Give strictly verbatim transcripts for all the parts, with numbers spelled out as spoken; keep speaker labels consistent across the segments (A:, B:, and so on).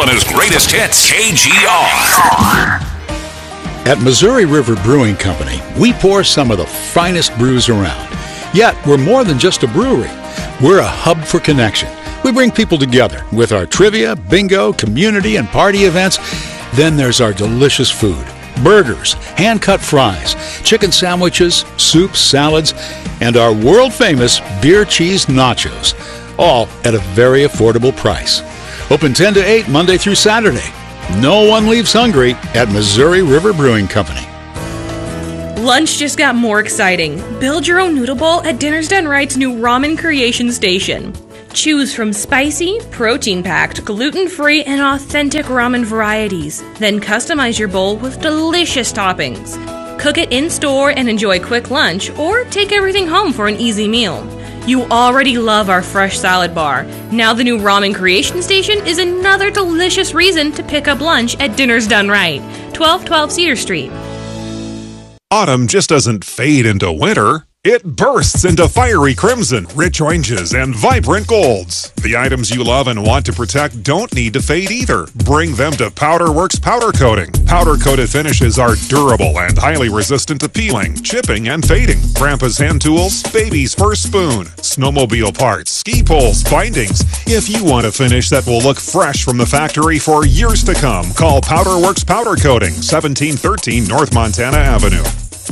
A: Helena's greatest hits, K G R.
B: At Missouri River Brewing Company, we pour some of the finest brews around. Yet, we're more than just a brewery. We're a hub for connection. We bring people together with our trivia, bingo, community, and party events. Then there's our delicious food. Burgers, hand-cut fries, chicken sandwiches, soups, salads, and our world-famous beer cheese nachos. All at a very affordable price. Open ten to eight Monday through Saturday. No one leaves hungry at Missouri River Brewing Company.
C: Lunch just got more exciting. Build your own noodle bowl at Dinner's Done Right's new Ramen Creation Station. Choose from spicy, protein-packed, gluten-free, and authentic ramen varieties. Then customize your bowl with delicious toppings. Cook it in-store and enjoy quick lunch, or take everything home for an easy meal. You already love our fresh salad bar. Now the new Ramen Creation Station is another delicious reason to pick up lunch at Dinner's Done Right, twelve twelve Cedar Street.
D: Autumn just doesn't fade into winter. It bursts into fiery crimson, rich oranges, and vibrant golds. The items you love and want to protect don't need to fade either. Bring them to Powderworks Powder Coating. Powder-coated finishes are durable and highly resistant to peeling, chipping, and fading. Grandpa's hand tools, baby's first spoon, snowmobile parts, ski poles, bindings. If you want a finish that will look fresh from the factory for years to come, call Powderworks Powder Coating, seventeen thirteen North Montana Avenue.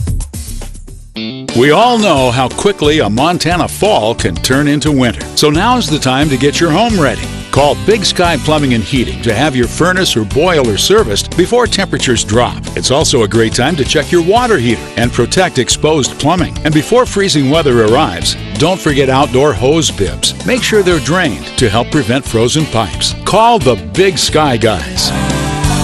B: We all know how quickly a Montana fall can turn into winter. So now's the time to get your home ready. Call Big Sky Plumbing and Heating to have your furnace or boiler serviced before temperatures drop. It's also a great time to check your water heater and protect exposed plumbing. And before freezing weather arrives, don't forget outdoor hose bibs. Make sure they're drained to help prevent frozen pipes. Call the Big Sky Guys.